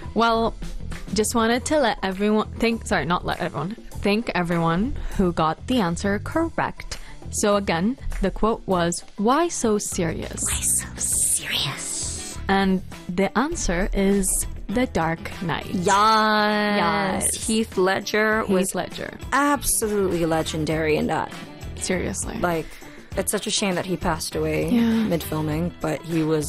Well, just wanted to let everyone thank everyone who got the answer correct. So again, the quote was, "Why so serious?" Why so serious? And the answer is The Dark Knight. Yes. Heath Ledger was Ledger. absolutely legendary in that. Seriously. Like, it's such a shame that he passed away mid-filming, but he was